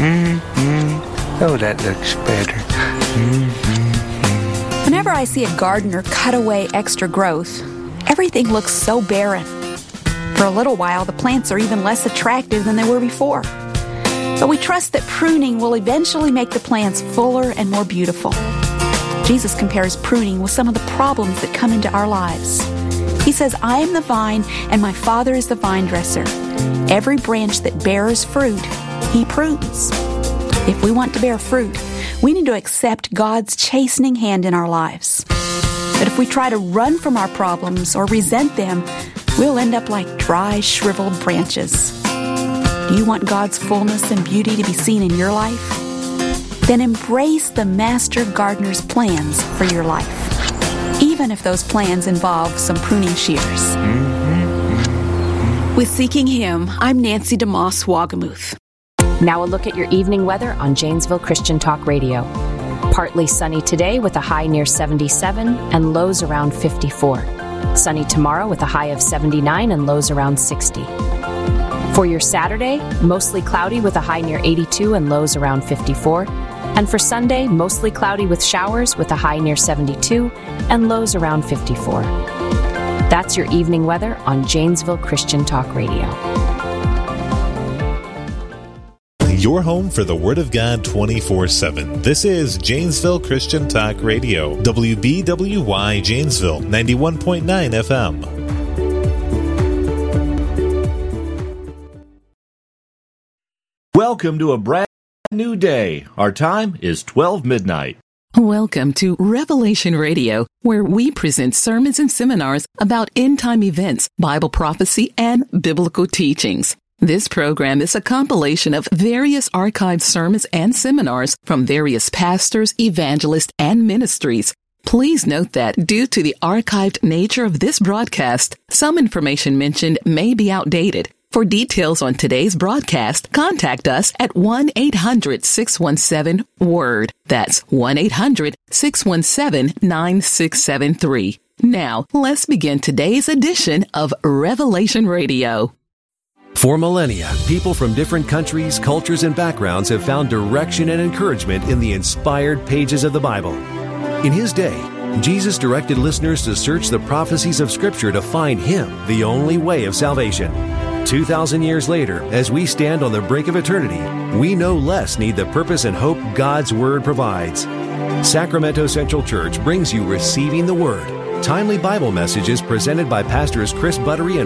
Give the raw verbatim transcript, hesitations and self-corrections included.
Mm-hmm. Oh, that looks better. Mm-hmm. Whenever I see a gardener cut away extra growth, everything looks so barren. For a little while, the plants are even less attractive than they were before. But we trust that pruning will eventually make the plants fuller and more beautiful. Jesus compares pruning with some of the problems that come into our lives. He says, I am the vine, and my Father is the vine dresser. Every branch that bears fruit, He prunes. If we want to bear fruit, we need to accept God's chastening hand in our lives. But if we try to run from our problems or resent them, we'll end up like dry, shriveled branches. Do you want God's fullness and beauty to be seen in your life? Then embrace the Master Gardener's plans for your life, even if those plans involve some pruning shears. Mm-hmm. With Seeking Him, I'm Nancy DeMoss Wagamuth. Now a look at your evening weather on Janesville Christian Talk Radio. Partly sunny today with a high near seventy-seven and lows around fifty-four. Sunny tomorrow with a high of seventy-nine and lows around sixty. For your Saturday, mostly cloudy with a high near eighty-two and lows around fifty-four. And for Sunday, mostly cloudy with showers with a high near seventy-two and lows around fifty-four. That's your evening weather on Janesville Christian Talk Radio. Your home for the Word of God twenty-four seven. This is Janesville Christian Talk Radio. W B W Y Janesville, ninety-one point nine F M. Welcome to a brand new day. Our time is twelve midnight. Welcome to Revelation Radio, where we present sermons and seminars about end-time events, Bible prophecy, and biblical teachings. This program is a compilation of various archived sermons and seminars from various pastors, evangelists, and ministries. Please note that due to the archived nature of this broadcast, some information mentioned may be outdated. For details on today's broadcast, contact us at one eight hundred six one seven WORD. That's one eight hundred six one seven nine six seven three. Now, let's begin today's edition of Revelation Radio. For millennia, people from different countries, cultures, and backgrounds have found direction and encouragement in the inspired pages of the Bible. In His day, Jesus directed listeners to search the prophecies of Scripture to find Him, the only way of salvation. Two thousand years later, as we stand on the brink of eternity, we no less need the purpose and hope God's Word provides. Sacramento Central Church brings you Receiving the Word, timely Bible messages presented by Pastors Chris Buttery and